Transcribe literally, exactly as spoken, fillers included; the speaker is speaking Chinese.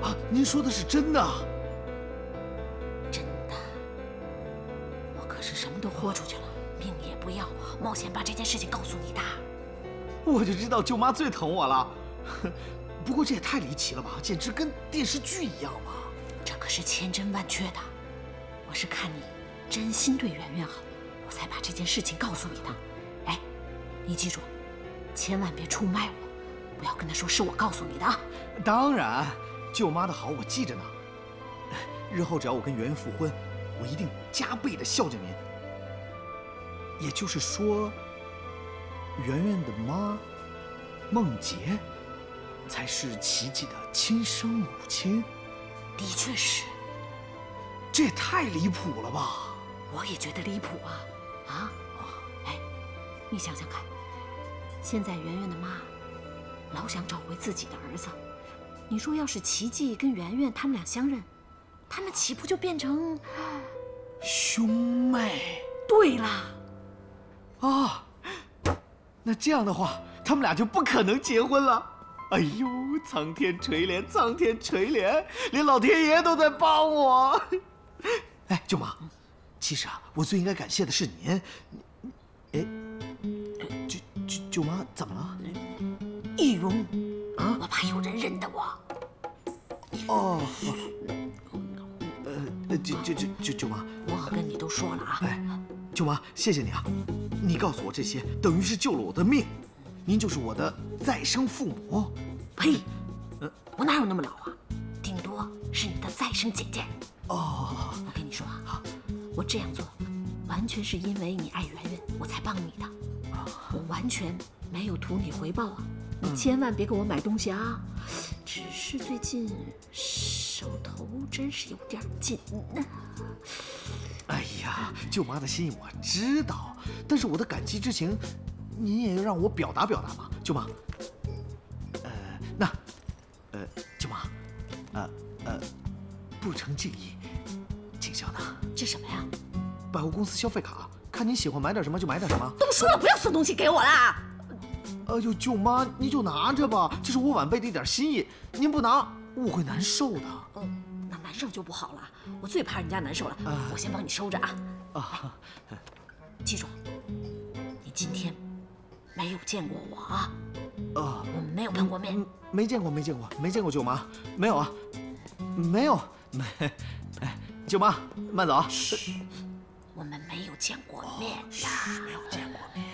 啊，您说的是真的？ 真的，我可是什么都豁出去了，命也不要，冒险把这件事情告诉你的。 我就知道舅妈最疼我了。不过这也太离奇了吧，简直跟电视剧一样嘛！ 这可是千真万确的，我是看你真心对圆圆好，我才把这件事情告诉你的。哎，你记住，千万别出卖我，不要跟她说是我告诉你的啊！ 当然，舅妈的好我记着呢。日后只要我跟圆圆复婚，我一定加倍的孝敬您。也就是说，圆圆的妈梦洁才是琪琪的亲生母亲。 的确是。 这也太离谱了吧！ 我也觉得离谱啊！啊，哎，你想想看，现在圆圆的妈老想找回自己的儿子，你说要是琪琪跟圆圆他们俩相认，他们岂不就变成兄妹？ 对啦。 啊，那这样的话，他们俩就不可能结婚了。哎呦，苍天垂怜，苍天垂怜，连老天爷都在帮我。哎，舅妈，其实啊，我最应该感谢的是您。哎，舅舅舅妈怎么了？ 易容啊，我怕有人认得我。 哦，呃，舅舅舅舅舅妈， 我可跟你都说了啊。 哎，舅妈，谢谢你啊，你告诉我这些，等于是救了我的命。您就是我的再生父母。 呸！我哪有那么老啊？顶多是你的再生姐姐。 哦， 我跟你说啊，我这样做完全是因为你爱圆圆，我才帮你的。我完全没有图你回报啊！你千万别给我买东西啊！只是最近手头真是有点紧呢。 哎呀，舅妈的心意我知道，但是我的感激之情，您也要让我表达表达嘛，舅妈。呃，那，呃，舅妈，呃呃，不成敬意，请笑纳。 这什么呀？ 百货公司消费卡，看您喜欢买点什么就买点什么。 都说了不要送东西给我啦。 哎呦，舅妈，您就拿着吧，这是我晚辈的一点心意，您不拿我会难受的。 嗯，那难受就不好了，我最怕人家难受了。啊、我先帮你收着啊。啊，记住，你今天没有见过我啊。啊，我们没有碰过面。 没见过，没见过，没见过舅妈，没有啊，没有，没。哎，舅妈，慢走啊。 我们没有见过面呀。 没有见过面。